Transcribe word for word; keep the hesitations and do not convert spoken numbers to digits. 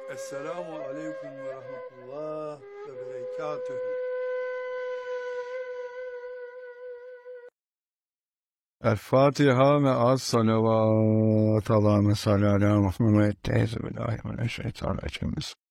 Esselamu aleyküm ve rahmetullah ve berekatühü. الفاتحة مع الصلوات اللهم صل على محمد. أعوذ بالله من الشيطان الرجيم.